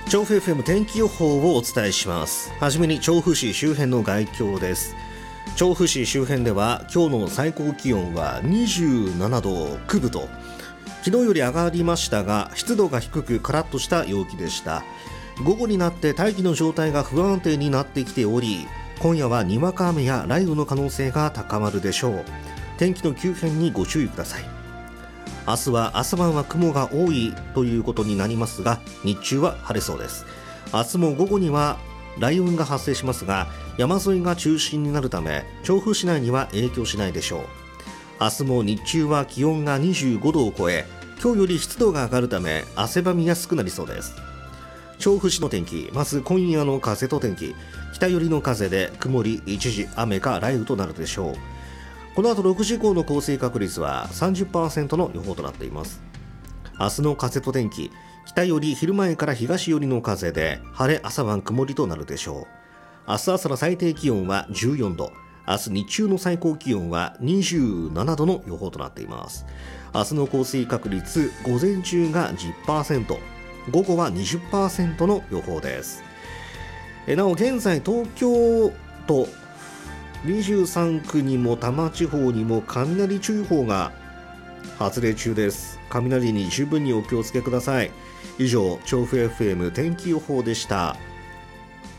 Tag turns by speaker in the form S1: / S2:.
S1: 調布 FM 天気予報をお伝えします。はじめに調布市周辺の概況です。調布市周辺では今日の最高気温は27度9分と昨日より上がりましたが、湿度が低くカラッとした陽気でした。午後になって大気の状態が不安定になってきており、今夜はにわか雨や雷雨の可能性が高まるでしょう。天気の急変にご注意ください。明日は朝晩は雲が多いということになりますが、日中は晴れそうです。明日も午後には雷雲が発生しますが、山沿いが中心になるため調布市内には影響しないでしょう。明日も日中は気温が25度を超え、今日より湿度が上がるため汗ばみやすくなりそうです。調布市の天気、まず今夜の風と天気。北寄りの風で曇り一時雨か雷雨となるでしょう。この後6時以降の降水確率は 30% の予報となっています。明日の風と天気、北寄り昼前から東寄りの風で晴れ朝晩曇りとなるでしょう。明日朝の最低気温は14度、明日日中の最高気温は27度の予報となっています。明日の降水確率、午前中が 10%、午後は 20% の予報です。なお現在東京都23区にも多摩地方にも雷注意報が発令中です。雷に十分にお気をつけください。以上、調布 FM 天気予報でした。